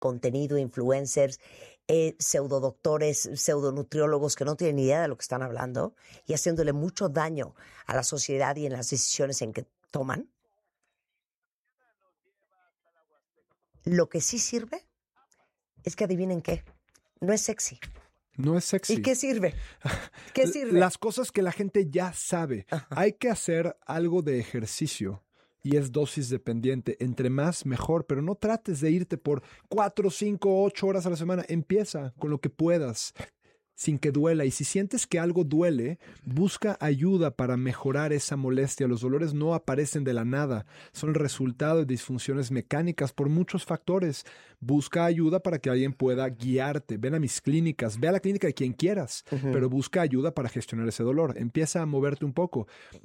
contenido, influencers, pseudodoctores, pseudonutriólogos que no tienen ni idea de lo que están hablando y haciéndole mucho daño a la sociedad y en las decisiones en que toman. Lo que sí sirve es que adivinen qué, no es sexy. No es sexy. ¿Y qué sirve? ¿Qué sirve? Las cosas que la gente ya sabe. Ajá. Hay que hacer algo de ejercicio y es dosis dependiente. Entre más, mejor, pero no trates de irte por 4, 5, 8 horas a la semana. Empieza con lo que puedas, sin que duela. Y si sientes que algo duele, busca ayuda para mejorar esa molestia. Los dolores no aparecen de la nada. Son el resultado de disfunciones mecánicas por muchos factores. Busca ayuda para que alguien pueda guiarte. Ven a mis clínicas. Ve a la clínica de quien quieras, pero busca ayuda para gestionar ese dolor. Empieza a moverte un poco.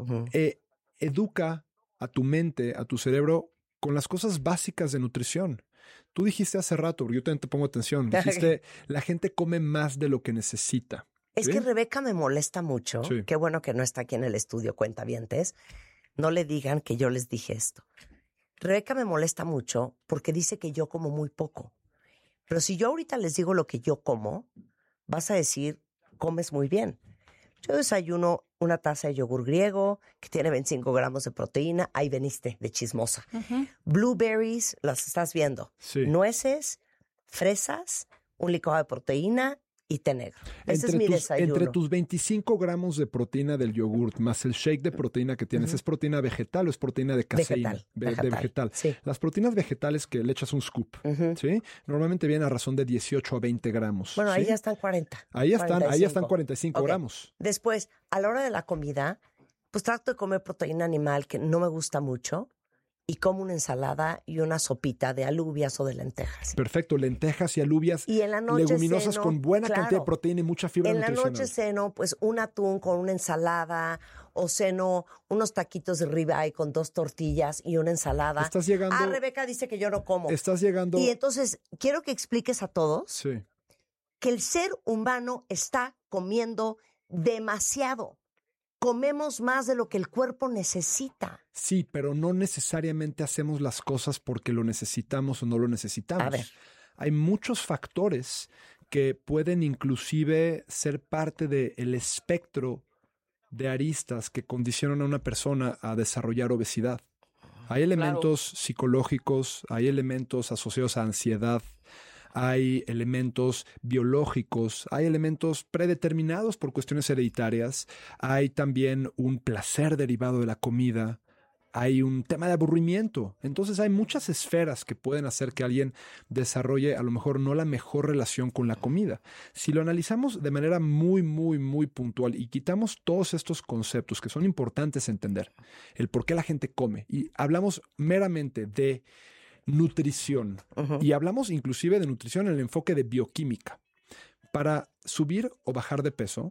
Educa a tu mente, a tu cerebro, con las cosas básicas de nutrición. Tú dijiste hace rato, yo también te pongo atención, dijiste, la gente come más de lo que necesita. Es que Rebeca me molesta mucho. Sí. Qué bueno que no está aquí en el estudio, cuentavientes. No le digan que yo les dije esto. Rebeca me molesta mucho porque dice que yo como muy poco. Pero si yo ahorita les digo lo que yo como, vas a decir, comes muy bien. Yo desayuno una taza de yogur griego que tiene 25 gramos de proteína. Ahí veniste de chismosa. Blueberries, las estás viendo. Sí. Nueces, fresas, un licuado de proteína y té negro. Ese es mi desayuno. Entre tus 25 gramos de proteína del yogurt más el shake de proteína que tienes, ¿es proteína vegetal o es proteína de caseína? Vegetal. Sí. Las proteínas vegetales que le echas un scoop, ¿sí? Normalmente vienen a razón de 18 a 20 gramos. Bueno, ¿sí? ahí ya están 40. Ahí ya están 45 gramos. Después, a la hora de la comida, pues trato de comer proteína animal que no me gusta mucho. Y como una ensalada y una sopita de alubias o de lentejas. Perfecto, lentejas y alubias. Y en la noche leguminosas ceno, con buena cantidad de proteína y mucha fibra nutricional. En la noche ceno pues un atún con una ensalada o ceno unos taquitos de ribeye con 2 tortillas y una ensalada. Estás llegando. Rebeca dice que yo no como. Estás llegando. Y entonces quiero que expliques a todos que el ser humano está comiendo demasiado. Comemos más de lo que el cuerpo necesita. Sí, pero no necesariamente hacemos las cosas porque lo necesitamos o no lo necesitamos. A ver. Hay muchos factores que pueden inclusive ser parte del espectro de aristas que condicionan a una persona a desarrollar obesidad. Hay elementos psicológicos, hay elementos asociados a ansiedad, hay elementos biológicos, hay elementos predeterminados por cuestiones hereditarias, hay también un placer derivado de la comida, hay un tema de aburrimiento. Entonces hay muchas esferas que pueden hacer que alguien desarrolle a lo mejor no la mejor relación con la comida. Si lo analizamos de manera muy, muy, muy puntual y quitamos todos estos conceptos que son importantes entender, el por qué la gente come, y hablamos meramente de nutrición. Y hablamos inclusive de nutrición en el enfoque de bioquímica. Para subir o bajar de peso,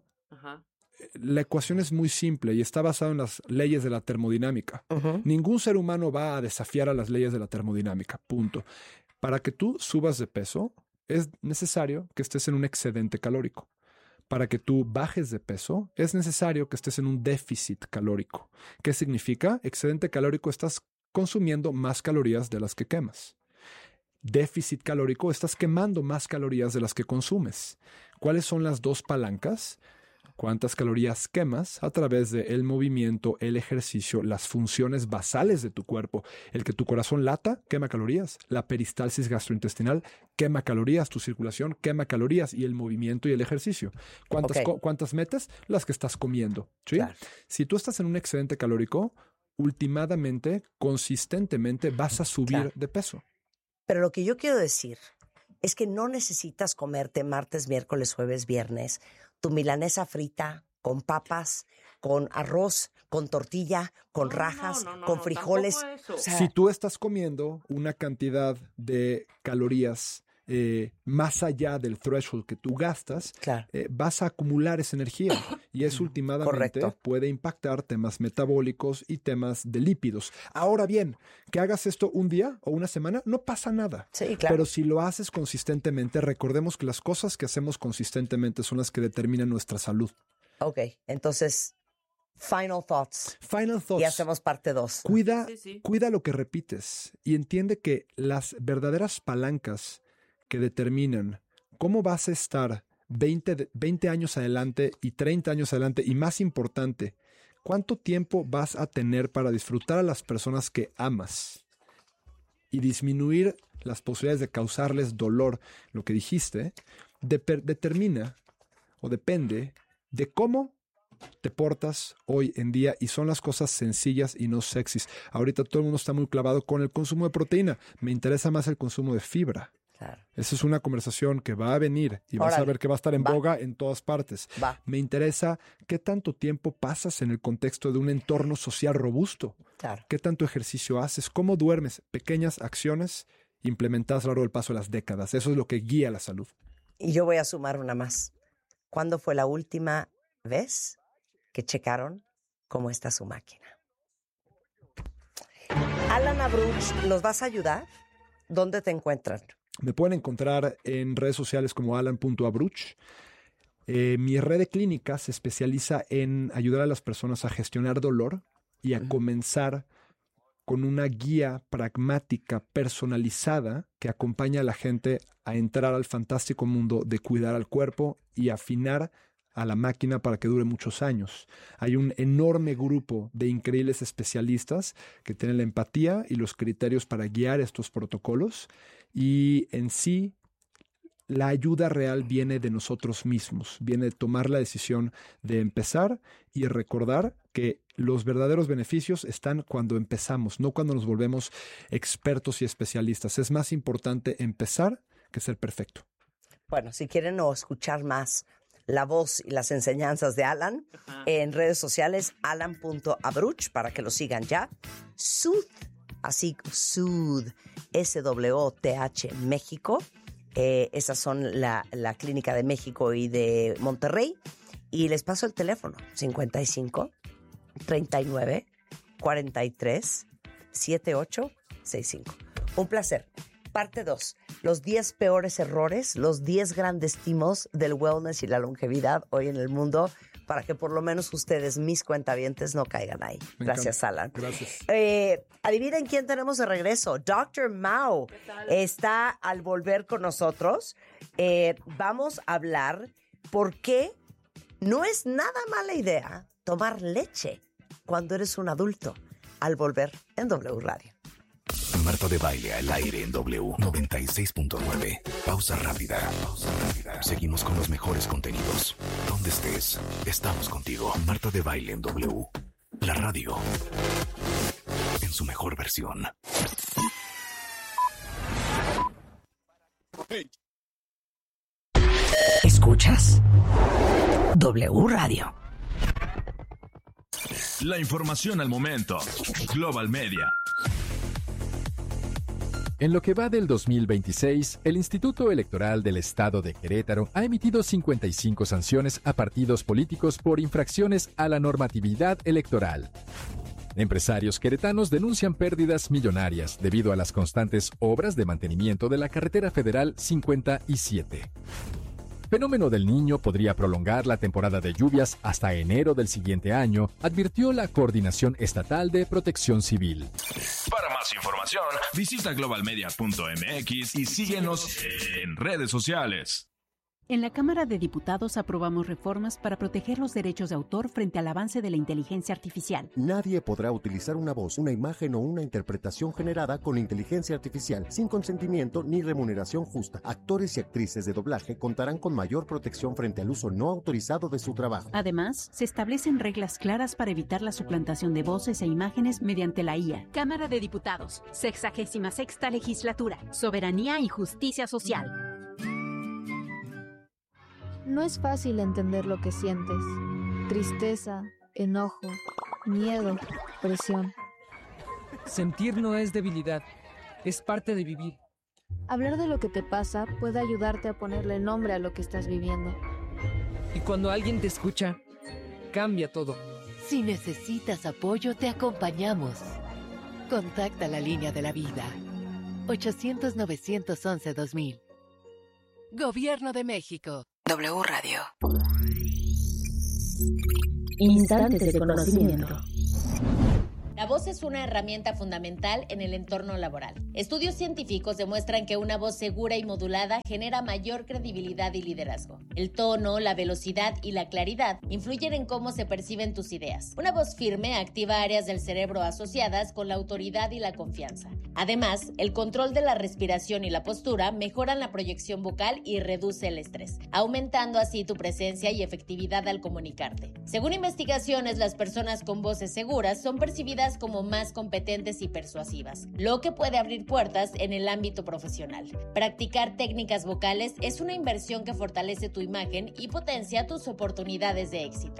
la ecuación es muy simple y está basada en las leyes de la termodinámica. Ningún ser humano va a desafiar a las leyes de la termodinámica. Punto. Para que tú subas de peso, es necesario que estés en un excedente calórico. Para que tú bajes de peso, es necesario que estés en un déficit calórico. ¿Qué significa? Excedente calórico, estás consumiendo más calorías de las que quemas. Déficit calórico, estás quemando más calorías de las que consumes. ¿Cuáles son las dos palancas? ¿Cuántas calorías quemas a través del movimiento, el ejercicio, las funciones basales de tu cuerpo? El que tu corazón lata, quema calorías. La peristalsis gastrointestinal quema calorías. Tu circulación quema calorías. Y el movimiento y el ejercicio. ¿Cuántas metes? Las que estás comiendo. ¿Sí? Claro. Si tú estás en un excedente calórico, últimamente, consistentemente vas a subir de peso. Pero lo que yo quiero decir es que no necesitas comerte martes, miércoles, jueves, viernes tu milanesa frita con papas, con arroz, con tortilla, con rajas, con frijoles. O sea, si tú estás comiendo una cantidad de calorías más allá del threshold que tú gastas, vas a acumular esa energía y eso últimamente puede impactar temas metabólicos y temas de lípidos. Ahora bien, que hagas esto un día o una semana, no pasa nada. Sí, claro. Pero si lo haces consistentemente, recordemos que las cosas que hacemos consistentemente son las que determinan nuestra salud. Ok, entonces, final thoughts. Y hacemos parte 2. Cuida lo que repites y entiende que las verdaderas palancas que determinan cómo vas a estar 20 años adelante y 30 años adelante, y más importante, cuánto tiempo vas a tener para disfrutar a las personas que amas y disminuir las posibilidades de causarles dolor, lo que dijiste, determina o depende de cómo te portas hoy en día, y son las cosas sencillas y no sexys. Ahorita todo el mundo está muy clavado con el consumo de proteína. Me interesa más el consumo de fibra. Claro. Esa es una conversación que va a venir y vas a ver que va a estar en boga en todas partes. Me interesa qué tanto tiempo pasas en el contexto de un entorno social robusto. Claro. Qué tanto ejercicio haces, cómo duermes, pequeñas acciones implementadas a lo largo del paso de las décadas. Eso es lo que guía la salud. Y yo voy a sumar una más. ¿Cuándo fue la última vez que checaron cómo está su máquina? Alan Abruch, ¿los vas a ayudar? ¿Dónde te encuentran? Me pueden encontrar en redes sociales como alan.abruch. Mi red de clínica se especializa en ayudar a las personas a gestionar dolor y a comenzar con una guía pragmática, personalizada, que acompaña a la gente a entrar al fantástico mundo de cuidar al cuerpo y afinar a la máquina para que dure muchos años. Hay un enorme grupo de increíbles especialistas que tienen la empatía y los criterios para guiar estos protocolos, y en sí la ayuda real viene de nosotros mismos, viene de tomar la decisión de empezar y recordar que los verdaderos beneficios están cuando empezamos, no cuando nos volvemos expertos y especialistas. Es más importante empezar que ser perfecto. Bueno, si quieren escuchar más la voz y las enseñanzas de Alan, en redes sociales, alan.abruch, para que lo sigan ya. Sooth, así, Sooth, SWTH México. Esas son la clínica de México y de Monterrey. Y les paso el teléfono, 55 39 43 78 65. Un placer. Parte 2. Los 10 peores errores, los 10 grandes timos del wellness y la longevidad hoy en el mundo, para que por lo menos ustedes, mis cuentavientes, no caigan ahí. Gracias, Alan. Gracias. Adivinen quién tenemos de regreso. Dr. Mao está al volver con nosotros. Vamos a hablar por qué no es nada mala idea tomar leche cuando eres un adulto, al volver en W Radio. Marta de Baile al aire en W 96.9. Pausa rápida. Seguimos con los mejores contenidos. Donde estés, estamos contigo. Marta de Baile en W. La radio en su mejor versión. ¿Escuchas? W Radio. La información al momento. Global Media. En lo que va del 2026, el Instituto Electoral del Estado de Querétaro ha emitido 55 sanciones a partidos políticos por infracciones a la normatividad electoral. Empresarios queretanos denuncian pérdidas millonarias debido a las constantes obras de mantenimiento de la carretera federal 57. Fenómeno del Niño podría prolongar la temporada de lluvias hasta enero del siguiente año, advirtió la Coordinación Estatal de Protección Civil. Para más información, visita globalmedia.mx y síguenos en redes sociales. En la Cámara de Diputados aprobamos reformas para proteger los derechos de autor frente al avance de la inteligencia artificial. Nadie podrá utilizar una voz, una imagen o una interpretación generada con inteligencia artificial sin consentimiento ni remuneración justa. Actores y actrices de doblaje contarán con mayor protección frente al uso no autorizado de su trabajo. Además, se establecen reglas claras para evitar la suplantación de voces e imágenes mediante la IA. Cámara de Diputados, 66ª Legislatura, Soberanía y Justicia Social. No es fácil entender lo que sientes. Tristeza, enojo, miedo, presión. Sentir no es debilidad, es parte de vivir. Hablar de lo que te pasa puede ayudarte a ponerle nombre a lo que estás viviendo. Y cuando alguien te escucha, cambia todo. Si necesitas apoyo, te acompañamos. Contacta la línea de la vida. 800-911-2000. Gobierno de México. W Radio. Instantes de conocimiento. La voz es una herramienta fundamental en el entorno laboral. Estudios científicos demuestran que una voz segura y modulada genera mayor credibilidad y liderazgo. El tono, la velocidad y la claridad influyen en cómo se perciben tus ideas. Una voz firme activa áreas del cerebro asociadas con la autoridad y la confianza. Además, el control de la respiración y la postura mejoran la proyección vocal y reduce el estrés, aumentando así tu presencia y efectividad al comunicarte. Según investigaciones, las personas con voces seguras son percibidas como más competentes y persuasivas, lo que puede abrir puertas en el ámbito profesional. Practicar técnicas vocales es una inversión que fortalece tu imagen y potencia tus oportunidades de éxito.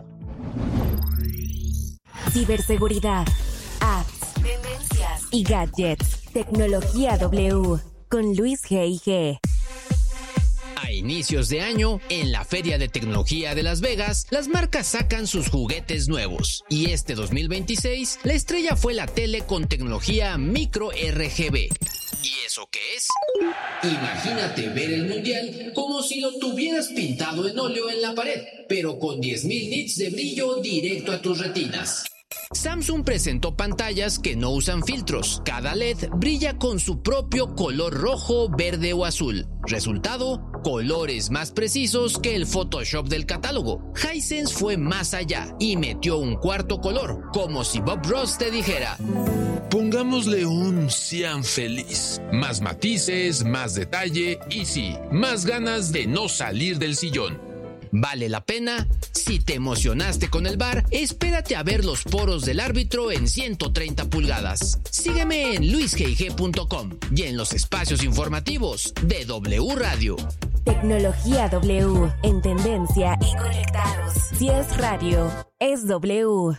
Ciberseguridad, apps, tendencias y gadgets. Tecnología W con Luis G.I.G. A inicios de año, en la Feria de Tecnología de Las Vegas, las marcas sacan sus juguetes nuevos. Y este 2026, la estrella fue la tele con tecnología micro RGB. ¿Y eso qué es? Imagínate ver el mundial como si lo tuvieras pintado en óleo en la pared, pero con 10.000 nits de brillo directo a tus retinas. Samsung presentó pantallas que no usan filtros. Cada LED brilla con su propio color rojo, verde o azul. Resultado, colores más precisos que el Photoshop del catálogo. Hisense fue más allá y metió un cuarto color, como si Bob Ross te dijera: pongámosle un cian feliz. Más matices, más detalle y sí, más ganas de no salir del sillón. ¿Vale la pena? Si te emocionaste con el VAR, espérate a ver los poros del árbitro en 130 pulgadas. Sígueme en luisgig.com y en los espacios informativos de W Radio. Tecnología W, en tendencia y conectados. Si es radio, es W.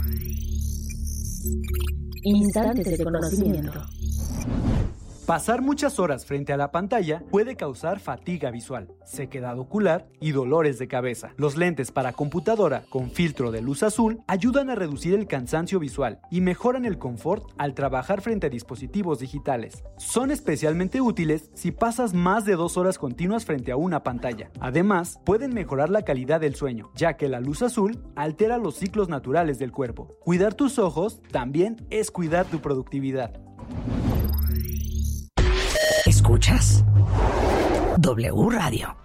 Instantes de conocimiento. Pasar muchas horas frente a la pantalla puede causar fatiga visual, sequedad ocular y dolores de cabeza. Los lentes para computadora con filtro de luz azul ayudan a reducir el cansancio visual y mejoran el confort al trabajar frente a dispositivos digitales. Son especialmente útiles si pasas más de 2 horas continuas frente a una pantalla. Además, pueden mejorar la calidad del sueño, ya que la luz azul altera los ciclos naturales del cuerpo. Cuidar tus ojos también es cuidar tu productividad. ¿Escuchas? W Radio.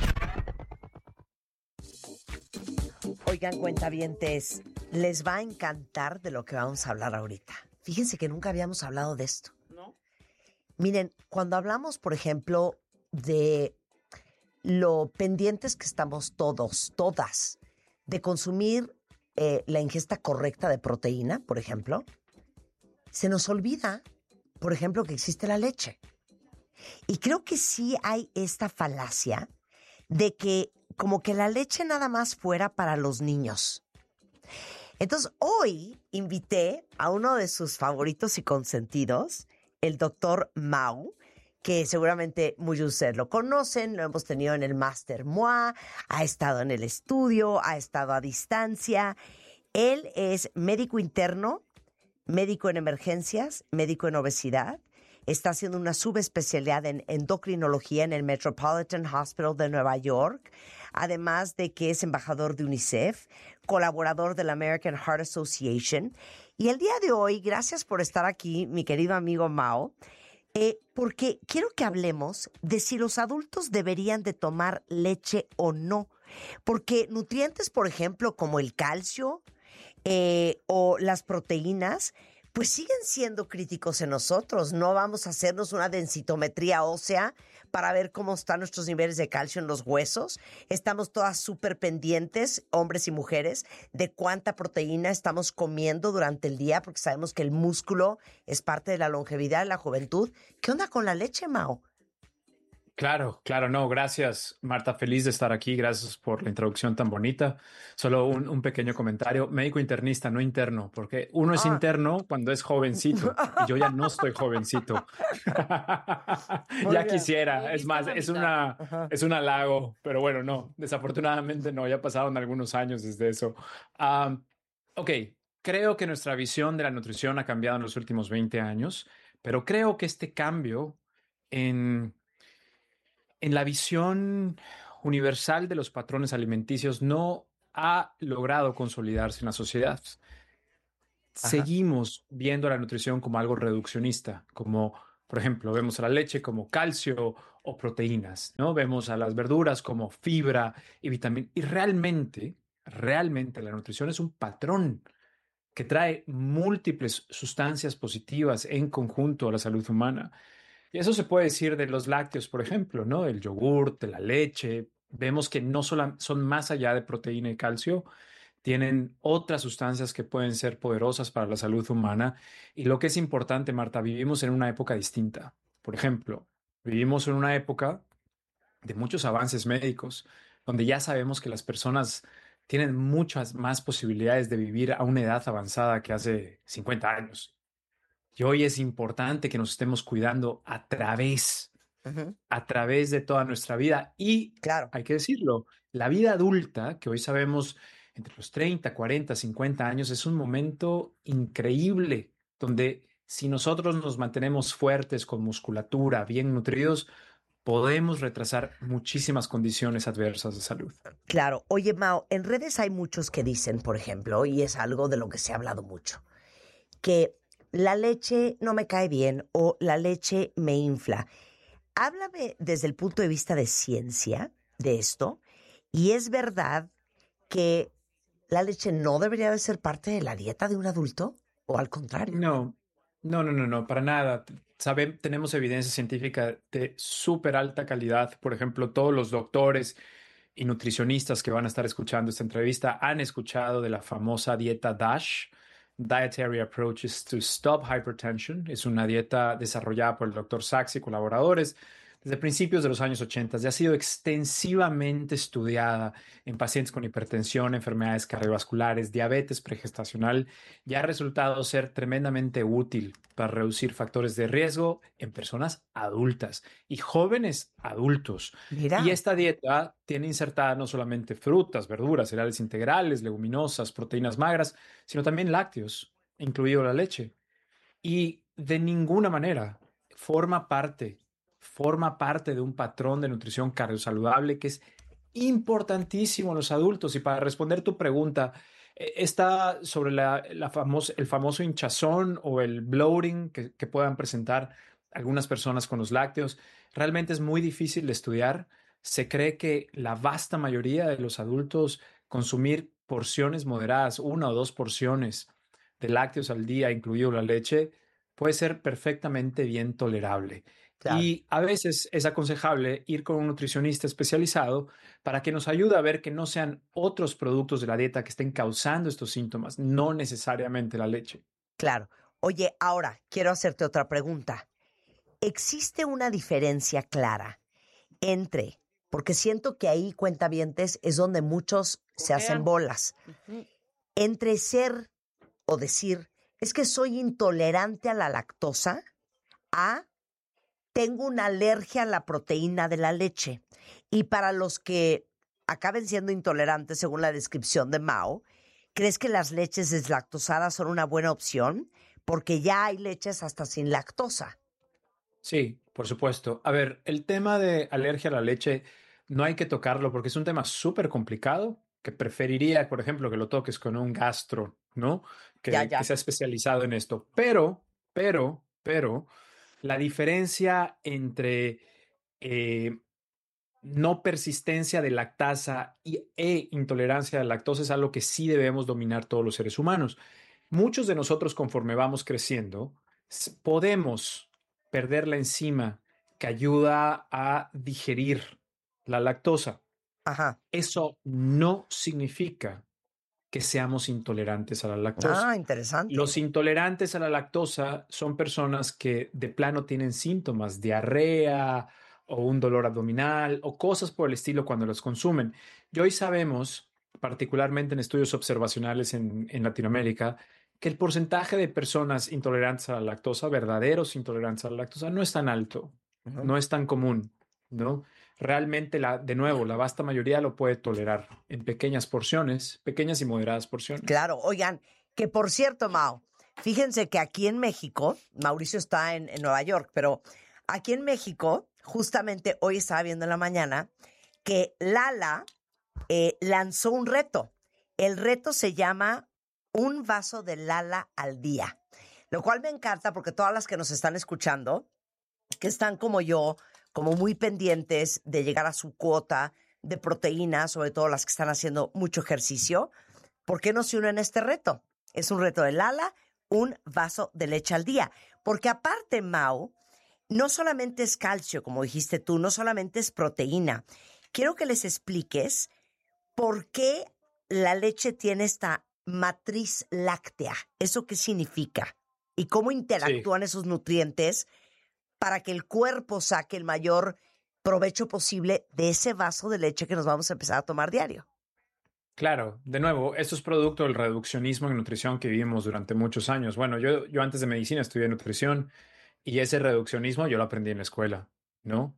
Oigan, cuentavientes, les va a encantar de lo que vamos a hablar ahorita. Fíjense que nunca habíamos hablado de esto. ¿No? Miren, cuando hablamos, por ejemplo, de lo pendientes que estamos todas, de consumir la ingesta correcta de proteína, por ejemplo, se nos olvida, por ejemplo, que existe la leche. Y creo que sí hay esta falacia de que como que la leche nada más fuera para los niños. Entonces, hoy invité a uno de sus favoritos y consentidos, el doctor Mao, que seguramente muchos de ustedes lo conocen, lo hemos tenido en el Master MOA, ha estado en el estudio, ha estado a distancia. Él es médico interno, médico en emergencias, médico en obesidad. Está haciendo una subespecialidad en endocrinología en el Metropolitan Hospital de Nueva York, además de que es embajador de UNICEF, colaborador de la American Heart Association. Y el día de hoy, gracias por estar aquí, mi querido amigo Mao, porque quiero que hablemos de si los adultos deberían de tomar leche o no. Porque nutrientes, por ejemplo, como el calcio o las proteínas, pues siguen siendo críticos en nosotros. No vamos a hacernos una densitometría ósea para ver cómo están nuestros niveles de calcio en los huesos. Estamos todas súper pendientes, hombres y mujeres, de cuánta proteína estamos comiendo durante el día, porque sabemos que el músculo es parte de la longevidad, de la juventud. ¿Qué onda con la leche, Mao? Claro, no, gracias, Marta, feliz de estar aquí, gracias por la introducción tan bonita. Solo un pequeño comentario, médico internista, no interno, porque uno es interno cuando es jovencito, y yo ya no estoy jovencito. Ya quisiera, es más, es un halago, pero bueno, no, desafortunadamente no, ya pasaron algunos años desde eso. Ok, creo que nuestra visión de la nutrición ha cambiado en los últimos 20 años, pero creo que este cambio en la visión universal de los patrones alimenticios no ha logrado consolidarse en la sociedad. seguimos viendo la nutrición como algo reduccionista, como, por ejemplo, vemos a la leche como calcio o proteínas, ¿no? Vemos a las verduras como fibra y vitamina. Y realmente la nutrición es un patrón que trae múltiples sustancias positivas en conjunto a la salud humana. Y eso se puede decir de los lácteos, por ejemplo, ¿no? El yogur, de la leche. Vemos que no solo son más allá de proteína y calcio, tienen otras sustancias que pueden ser poderosas para la salud humana. Y lo que es importante, Marta, vivimos en una época distinta. Por ejemplo, vivimos en una época de muchos avances médicos, donde ya sabemos que las personas tienen muchas más posibilidades de vivir a una edad avanzada que hace 50 años. Y hoy es importante que nos estemos cuidando a través de toda nuestra vida. Y, hay que decirlo, la vida adulta, que hoy sabemos entre los 30, 40, 50 años, es un momento increíble donde si nosotros nos mantenemos fuertes, con musculatura, bien nutridos, podemos retrasar muchísimas condiciones adversas de salud. Claro. Oye, Mao, en redes hay muchos que dicen, por ejemplo, y es algo de lo que se ha hablado mucho, que la leche no me cae bien o la leche me infla. Háblame desde el punto de vista de ciencia de esto. ¿Y es verdad que la leche no debería de ser parte de la dieta de un adulto o al contrario? No, para nada. Tenemos evidencia científica de súper alta calidad. Por ejemplo, todos los doctores y nutricionistas que van a estar escuchando esta entrevista han escuchado de la famosa dieta DASH, Dietary Approaches to Stop Hypertension. Es una dieta desarrollada por el Dr. Sachs y colaboradores desde principios de los años 80. Ya ha sido extensivamente estudiada en pacientes con hipertensión, enfermedades cardiovasculares, diabetes pregestacional, y ha resultado ser tremendamente útil para reducir factores de riesgo en personas adultas y jóvenes adultos. Mira. Y esta dieta tiene insertada no solamente frutas, verduras, cereales integrales, leguminosas, proteínas magras, sino también lácteos, incluido la leche. Y de ninguna manera forma parte de un patrón de nutrición cardiosaludable que es importantísimo en los adultos. Y para responder tu pregunta, está sobre el famoso hinchazón o el bloating que puedan presentar algunas personas con los lácteos. Realmente es muy difícil de estudiar. Se cree que la vasta mayoría de los adultos consumir porciones moderadas, 1 o 2 porciones de lácteos al día, incluido la leche, puede ser perfectamente bien tolerable. Claro. Y a veces es aconsejable ir con un nutricionista especializado para que nos ayude a ver que no sean otros productos de la dieta que estén causando estos síntomas, no necesariamente la leche. Claro. Oye, ahora quiero hacerte otra pregunta. ¿Existe una diferencia clara entre, porque siento que ahí, cuentavientes, es donde muchos se hacen bolas, entre ser o decir, es que soy intolerante a la lactosa, a tengo una alergia a la proteína de la leche? Y para los que acaben siendo intolerantes, según la descripción de Mao, ¿crees que las leches deslactosadas son una buena opción? Porque ya hay leches hasta sin lactosa. Sí, por supuesto. A ver, el tema de alergia a la leche no hay que tocarlo porque es un tema súper complicado que preferiría, por ejemplo, que lo toques con un gastro, ¿no? Que sea especializado en esto. Pero, la diferencia entre no persistencia de lactasa e intolerancia a la lactosa es algo que sí debemos dominar todos los seres humanos. Muchos de nosotros, conforme vamos creciendo, podemos perder la enzima que ayuda a digerir la lactosa. Ajá. Eso no significa que seamos intolerantes a la lactosa. Ah, interesante. Los intolerantes a la lactosa son personas que de plano tienen síntomas, diarrea o un dolor abdominal o cosas por el estilo cuando los consumen. Y hoy sabemos, particularmente en estudios observacionales en Latinoamérica, que el porcentaje de personas intolerantes a la lactosa, verdaderos intolerantes a la lactosa, no es tan alto, no es tan común, ¿no? Realmente, de nuevo, la vasta mayoría lo puede tolerar en pequeñas porciones, pequeñas y moderadas porciones. Claro, oigan, que por cierto, Mao, fíjense que aquí en México, Mauricio está en Nueva York, pero aquí en México, justamente hoy estaba viendo en la mañana que Lala lanzó un reto. El reto se llama un vaso de Lala al día. Lo cual me encanta porque todas las que nos están escuchando, que están como yo, como muy pendientes de llegar a su cuota de proteína, sobre todo las que están haciendo mucho ejercicio, ¿por qué no se unen a este reto? Es un reto de Lala, un vaso de leche al día. Porque aparte, Mau, no solamente es calcio, como dijiste tú, no solamente es proteína. Quiero que les expliques por qué la leche tiene esta matriz láctea. ¿Eso qué significa? Y cómo interactúan esos nutrientes para que el cuerpo saque el mayor provecho posible de ese vaso de leche que nos vamos a empezar a tomar diario. Claro, de nuevo, esto es producto del reduccionismo en nutrición que vivimos durante muchos años. Bueno, yo antes de medicina estudié nutrición y ese reduccionismo yo lo aprendí en la escuela, ¿no?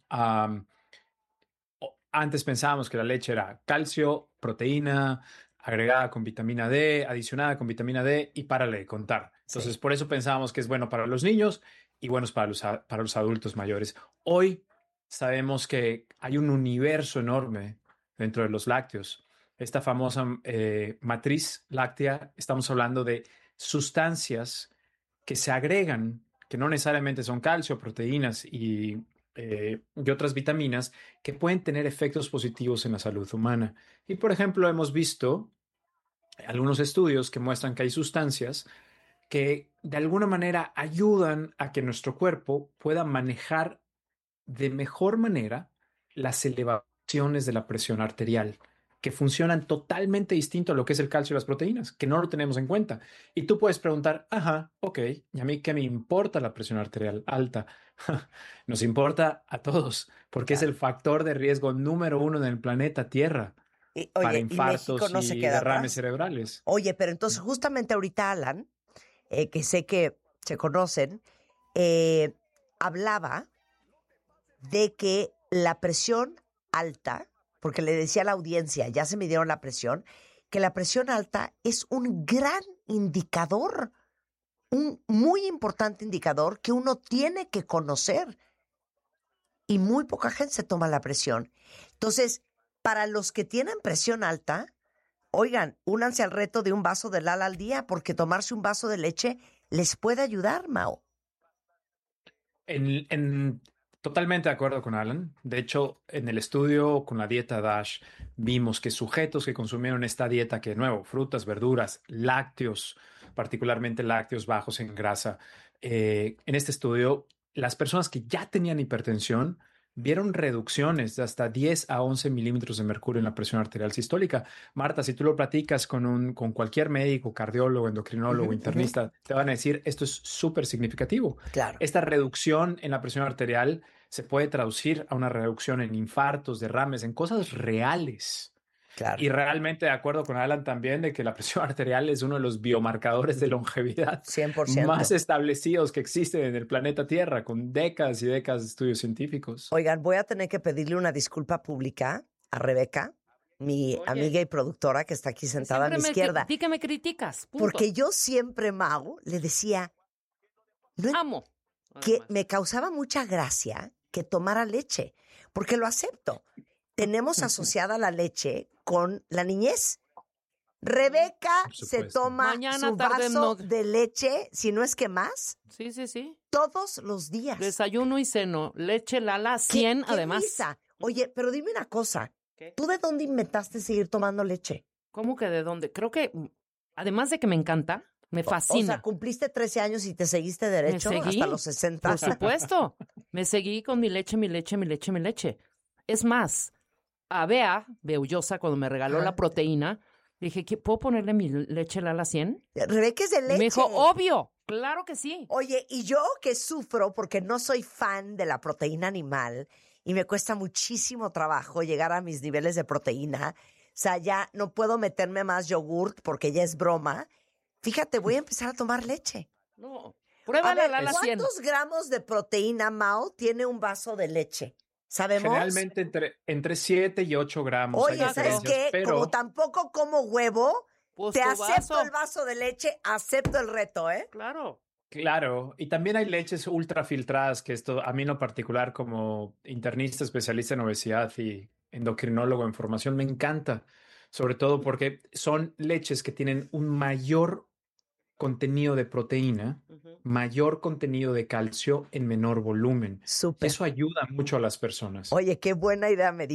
Antes pensábamos que la leche era calcio, proteína, agregada con vitamina D, adicionada con vitamina D y párale de contar. Entonces, por eso pensábamos que es bueno para los niños y bueno para los adultos mayores. Hoy sabemos que hay un universo enorme dentro de los lácteos. Esta famosa matriz láctea, estamos hablando de sustancias que se agregan, que no necesariamente son calcio, proteínas y otras vitaminas que pueden tener efectos positivos en la salud humana. Y, por ejemplo, hemos visto algunos estudios que muestran que hay sustancias que de alguna manera ayudan a que nuestro cuerpo pueda manejar de mejor manera las elevaciones de la presión arterial, que funcionan totalmente distinto a lo que es el calcio y las proteínas, que no lo tenemos en cuenta. Y tú puedes preguntar, ok, ¿y a mí qué me importa la presión arterial alta? Nos importa a todos, porque es el factor de riesgo número 1 en el planeta Tierra para infartos y derrames cerebrales. Oye, pero entonces justamente ahorita Alan, que sé que se conocen, hablaba de que la presión alta, porque le decía a la audiencia, ya se midieron la presión, que la presión alta es un gran indicador, un muy importante indicador que uno tiene que conocer. Y muy poca gente se toma la presión. Entonces, para los que tienen presión alta, oigan, únanse al reto de un vaso de Lala al día, porque tomarse un vaso de leche les puede ayudar, Mau. Totalmente de acuerdo con Alan. De hecho, en el estudio con la dieta DASH vimos que sujetos que consumieron esta dieta, que de nuevo, frutas, verduras, lácteos, particularmente lácteos bajos en grasa, en este estudio, las personas que ya tenían hipertensión vieron reducciones de hasta 10 a 11 milímetros de mercurio en la presión arterial sistólica. Marta, si tú lo platicas con cualquier médico, cardiólogo, endocrinólogo, internista, te van a decir esto es súper significativo. Claro. Esta reducción en la presión arterial se puede traducir a una reducción en infartos, derrames, en cosas reales. Claro. Y realmente de acuerdo con Alan también de que la presión arterial es uno de los biomarcadores de longevidad 100%. más establecidos que existen en el planeta Tierra, con décadas y décadas de estudios científicos. Oigan, voy a tener que pedirle una disculpa pública a Rebeca, mi amiga y productora que está aquí sentada a mi izquierda. Di que me criticas. Punto. Porque yo siempre, Mau, le decía, amo, que me causaba mucha gracia que tomara leche, porque lo acepto. Tenemos asociada la leche con la niñez. Rebeca se toma mañana, su tarde, vaso de leche, si no es que más. Sí. Todos los días. Desayuno y ceno. Leche Lala 100 además. Risa. Oye, pero dime una cosa. ¿Tú de dónde inventaste seguir tomando leche? ¿Cómo que de dónde? Creo que, además de que me encanta, me fascina. O sea, cumpliste 13 años y te seguiste derecho hasta los 60. Por supuesto. Me seguí con mi leche. Es más, a Bea Beullosa, cuando me regaló la proteína, dije, ¿puedo ponerle mi leche Lala 100? Rebeca es de leche. Me dijo, obvio, claro que sí. Oye, y yo que sufro porque no soy fan de la proteína animal y me cuesta muchísimo trabajo llegar a mis niveles de proteína. O sea, ya no puedo meterme más yogurt porque ya es broma. Fíjate, voy a empezar a tomar leche. No, prueba la Lala 100. ¿Cuántos gramos de proteína, Mau, tiene un vaso de leche? ¿Sabemos? Generalmente entre 7 y 8 gramos. Oye, ¿sabes qué? Pero como tampoco como huevo, pues te acepto el vaso de leche, acepto el reto, ¿eh? Claro, y también hay leches ultra filtradas, que esto a mí en lo particular como internista especialista en obesidad y endocrinólogo en formación me encanta. sobre todo porque son leches que tienen un mayor contenido de proteína, mayor contenido de calcio en menor volumen. Súper. Eso ayuda mucho a las personas. Oye, qué buena idea me